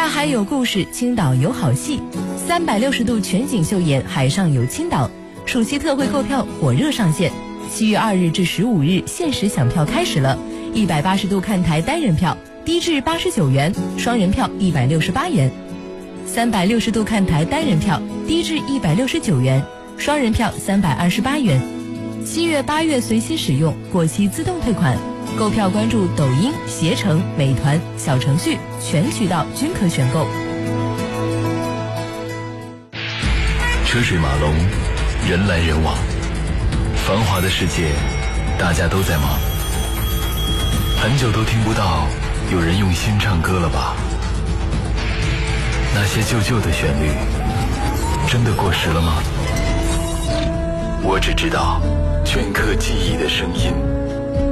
大海有故事，青岛有好戏，360度全景秀演海上有青岛。暑期特惠购票火热上线，7月2日至15日限时抢票开始了。180度看台单人票低至89元，双人票168元。360度看台单人票低至169元，双人票328元。7月8月随期使用，过期自动退款。购票关注抖音、携程、美团小程序，全渠道均可选购。 车水马龙，人来人往，繁华的世界，大家都在忙。很久都听不到有人用心唱歌了吧？那些旧旧的旋律，真的过时了吗？我只知道，镌刻记忆的声音。